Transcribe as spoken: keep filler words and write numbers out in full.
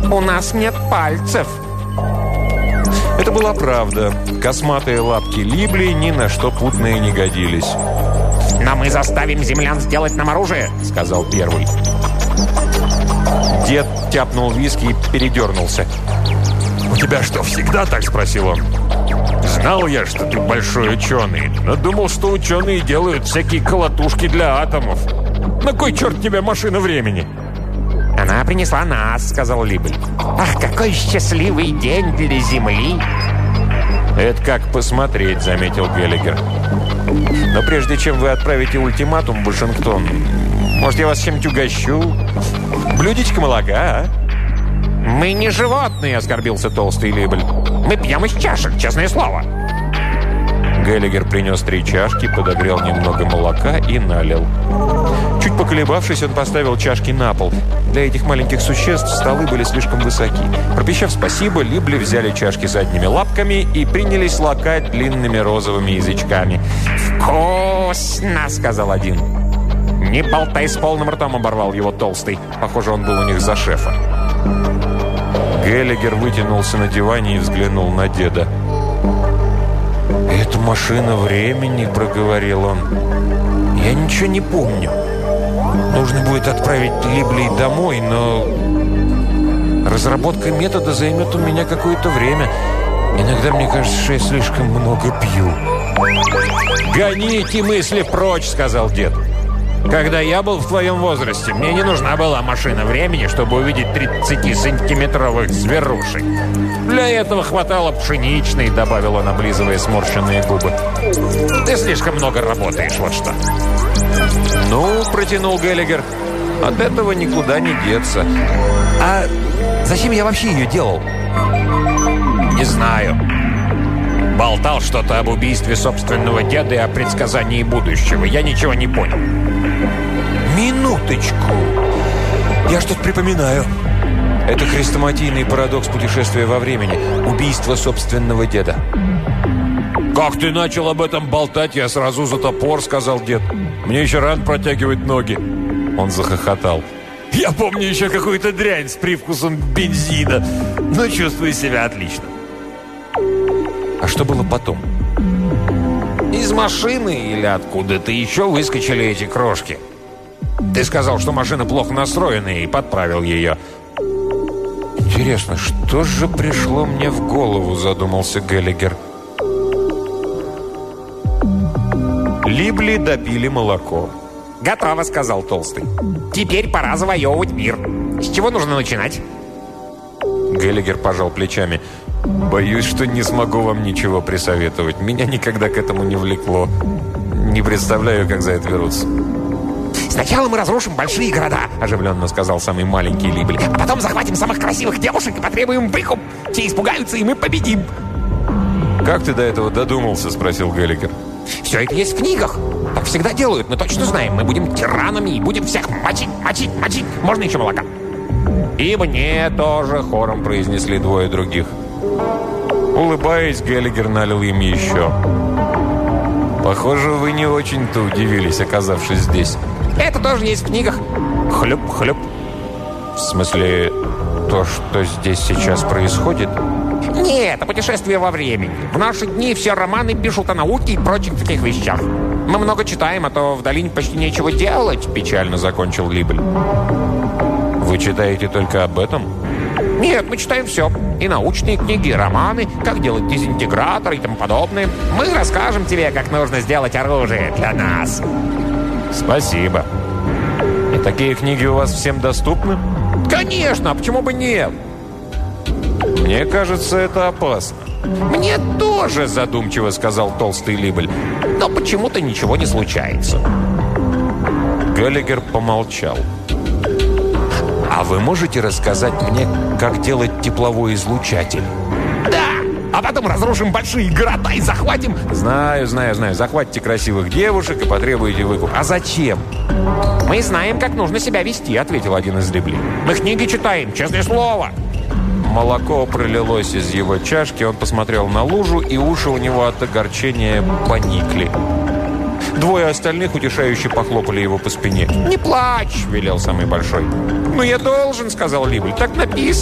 У нас нет пальцев. Это была правда. Косматые лапки Либли ни на что путные не годились. «Но мы заставим землян сделать нам оружие», — сказал первый. Дед тяпнул виски и передернулся. «У тебя что, всегда так?» – спросил он. «Знал я, что ты большой ученый, но думал, что ученые делают всякие колотушки для атомов. На кой черт тебе машина времени?» «Она принесла нас», — сказал Либель. «Ах, какой счастливый день для Земли!» «Это как посмотреть», — заметил Геллигер. «Но прежде чем вы отправите ультиматум в Вашингтон, может, я вас чем-нибудь угощу? Блюдечко молока, а?» «Мы не животные», — оскорбился толстый Либель. «Мы пьем из чашек, честное слово». Геллигер принес три чашки, подогрел немного молока и налил. Чуть поколебавшись, он поставил чашки на пол. Для этих маленьких существ столы были слишком высоки. Пропищав спасибо, Либли взяли чашки задними лапками и принялись лакать длинными розовыми язычками. «Вкусно!» — сказал один. «Не болтай с полным ртом», — оборвал его толстый. Похоже, он был у них за шефа. Геллигер вытянулся на диване и взглянул на деда. «Это машина времени», — проговорил он. «Я ничего не помню. Нужно будет отправить Либли домой, но разработка метода займет у меня какое-то время. Иногда мне кажется, что я слишком много пью». «Гони эти мысли прочь», — сказал дед. «Когда я был в твоем возрасте, мне не нужна была машина времени, чтобы увидеть тридцатисантиметровых зверушек. Для этого хватало пшеничной», — добавил он, облизывая сморщенные губы. «Ты слишком много работаешь, вот что». «Ну, — протянул Геллигер, — от этого никуда не деться. А зачем я вообще ее делал?» «Не знаю. Болтал что-то об убийстве собственного деда и о предсказании будущего. Я ничего не понял». «Минуточку. Я что-то припоминаю. Это хрестоматийный парадокс путешествия во времени. Убийство собственного деда». «Как ты начал об этом болтать, я сразу за топор», — сказал дед. «Мне еще рано протягивать ноги». Он захохотал. «Я помню еще какую-то дрянь с привкусом бензина, но чувствую себя отлично». «А что было потом?» «Из машины или откуда-то еще выскочили эти крошки. Ты сказал, что машина плохо настроенная, и подправил ее». «Интересно, что же пришло мне в голову?» – задумался Геллигер. Либли допили молоко. «Готово», — сказал толстый. «Теперь пора завоевывать мир. С чего нужно начинать?» Геллигер пожал плечами. «Боюсь, что не смогу вам ничего присоветовать. Меня никогда к этому не влекло. Не представляю, как за это берутся». «Сначала мы разрушим большие города», — оживленно сказал самый маленький Либель. «А потом захватим самых красивых девушек и потребуем выкуп. Те испугаются, и мы победим». «Как ты до этого додумался?» — спросил Геллигер. «Все это есть в книгах. Так всегда делают. Мы точно знаем. Мы будем тиранами и будем всех мочить, мочить, мочить. Можно еще молока?» «И мне тоже», — хором произнесли двое других. Улыбаясь, Геллигер налил им еще. «Похоже, вы не очень-то удивились, оказавшись здесь». «Это тоже есть в книгах». Хлюп-хлюп. «В смысле, то, что здесь сейчас происходит?» «Нет, это путешествие во времени. В наши дни все романы пишут о науке и прочих таких вещах. Мы много читаем, а то в долине почти нечего делать», — печально закончил Либель. «Вы читаете только об этом?» «Нет, мы читаем все. И научные книги, и романы, как делать дезинтегратор и тому подобное. Мы расскажем тебе, как нужно сделать оружие для нас». «Спасибо. И такие книги у вас всем доступны?» «Конечно, а почему бы нет?» «Мне кажется, это опасно». «Мне тоже», — задумчиво сказал толстый Либель. «Но почему-то ничего не случается». Геллигер помолчал. «А вы можете рассказать мне, как делать тепловой излучатель?» «Да! А потом разрушим большие города и захватим...» «Знаю, знаю, знаю. Захватите красивых девушек и потребуете выкуп. А зачем?» «Мы знаем, как нужно себя вести», — ответил один из Либлей. «Мы книги читаем, честное слово». Молоко пролилось из его чашки, он посмотрел на лужу, и уши у него от огорчения поникли. Двое остальных утешающе похлопали его по спине. «Не плачь», — велел самый большой. «Ну, я должен», — сказал Либель. «Так написано».